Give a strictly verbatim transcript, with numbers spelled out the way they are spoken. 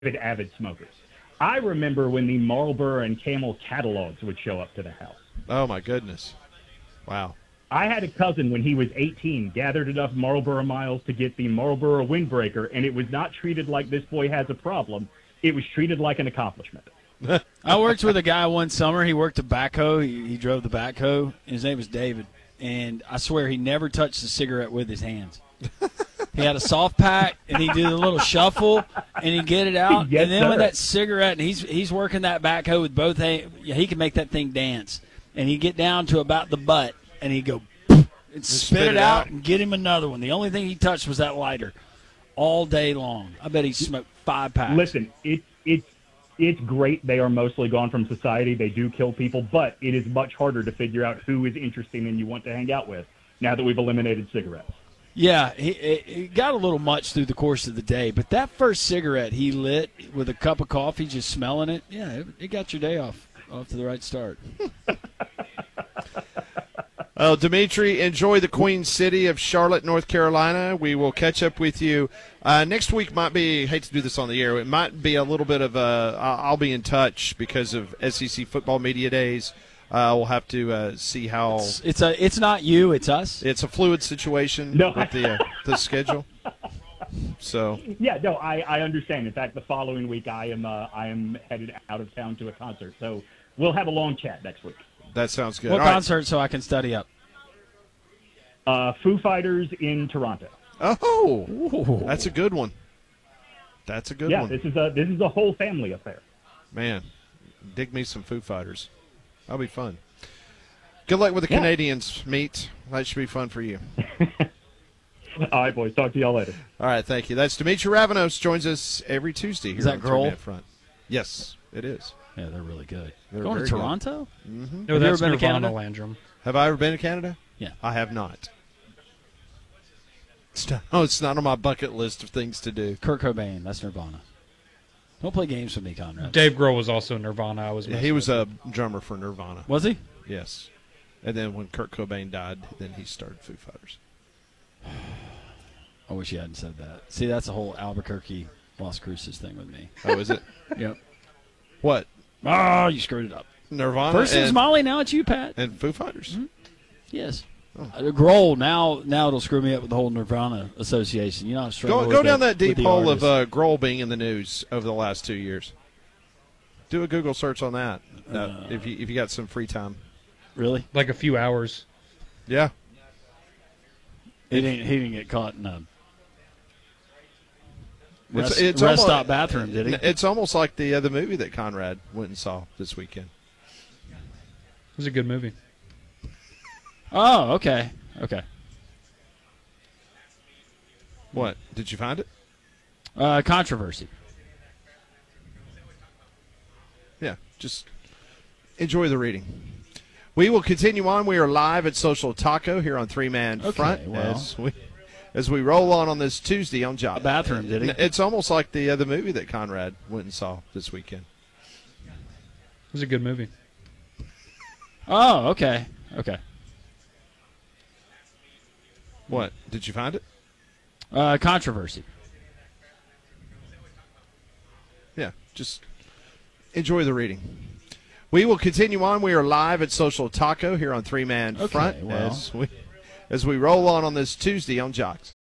avid smokers. I remember when the Marlboro and Camel catalogs would show up to the house. Oh, my goodness. Wow. I had a cousin when he was eighteen, gathered enough Marlboro miles to get the Marlboro windbreaker, and it was not treated like this boy has a problem. It was treated like an accomplishment. I worked with a guy one summer. He worked a backhoe. He, he drove the backhoe. His name was David. And I swear he never touched a cigarette with his hands. He had a soft pack, and he'd do the little shuffle, and he'd get it out. Yes, and then sir. with that cigarette, and he's he's working that backhoe with both hands. Yeah, he can make that thing dance. And he'd get down to about the butt, and he'd go and spit, spit it it out out. and get him another one. The only thing he touched was that lighter all day long. I bet he smoked five packs. Listen, it, it's it's great. They are mostly gone from society. They do kill people, but it is much harder to figure out who is interesting and you want to hang out with now that we've eliminated cigarettes. Yeah, he, it, it got a little much through the course of the day, but that first cigarette he lit with a cup of coffee, just smelling it, yeah, it, it got your day off off to the right start. Oh, Dimitri, enjoy the Queen City of Charlotte, North Carolina. We will catch up with you uh, next week. Might be, hate to do this on the air, it might be a little bit of a, I'll be in touch because of S E C football media days. Uh, we'll have to uh, see how It's, it's a it's not you, it's us. it's a fluid situation No. with the uh, the schedule. So Yeah, no, I, I understand. In fact, the following week I am uh, I am headed out of town to a concert, so we'll have a long chat next week. that sounds good. What All right. concert so I can study up? Uh, Foo Fighters in Toronto. Oh, that's a good one. That's a good Yeah, one. this is a this is a whole family affair. Man, dig me some Foo Fighters. That'll be fun. Good luck with the Yeah. Canadians, Meat. That should be fun for you. All right, boys. Talk to y'all later. All right, thank you. That's Dimitri Ravanos. Joins us every Tuesday here Is that on Three Grohl? Minute Front. Yes, it is. Yeah, they're really good. They're Going to very good. Toronto? No, Have you that's ever been to Nirvana Canada? Landrum. Have I ever been to Canada? Yeah. I have not. It's not, oh, it's not on my bucket list of things to do. Kurt Cobain, that's Nirvana. Don't play games with me, Conrad. Dave Grohl was also Nirvana. I was. Yeah, messing he was with a drummer for Nirvana. Was he? Yes. And then when Kurt Cobain died, then he started Foo Fighters. I wish you hadn't said that. See, that's a whole Albuquerque, Las Cruces thing with me. Oh, is it? Yep. What? Oh, you screwed it up. Nirvana First it was and, Molly, now it's you, Pat. and Foo Fighters? Yes. Oh. Uh, Grohl, now now it'll screw me up with the whole Nirvana association. You know, I'm Go, with go the- down that with deep the hole of artists. uh, Grohl being in the news over the last two years. Do a Google search on that uh, Uh, if you if you got some free time. Really? like a few hours. Yeah. He didn't, he didn't get caught in a It's- rest, it's rest almost- stop bathroom, did he? It's almost like the uh, the movie that Conrad went and saw this weekend. It was a good movie. Oh, okay. Okay. What? Did you find it? Uh, controversy. Yeah, just enjoy the reading. We will continue on. We are live at Social Taco here on Three Man Okay, Front well. as we as we roll on on this Tuesday on Job. Bathroom, did he? It's almost like the uh, the movie that Conrad went and saw this weekend. It was a good movie. Oh, okay. Okay. What? Did you find it? Uh, controversy. Yeah, just enjoy the reading. We will continue on. We are live at Social Taco here on Three Man Okay, Front well. as we as we roll on on this Tuesday on Jocks.